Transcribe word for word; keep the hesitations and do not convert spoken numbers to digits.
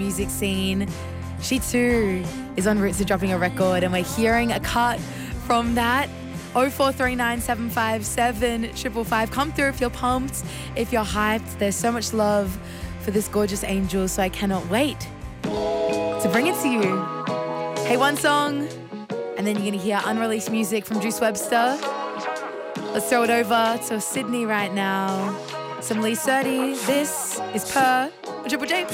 music scene. She too is en route to dropping a record, and we're hearing a cut from that. oh four three nine, seven five seven, five five. Come through if you're pumped, if you're hyped. There's so much love for this gorgeous angel, so I cannot wait to bring it to you. Hey, one song, and then you're going to hear unreleased music from Juice Webster. Let's throw it over to Sydney right now. Some Lee Surdy. This is Per, Triple J.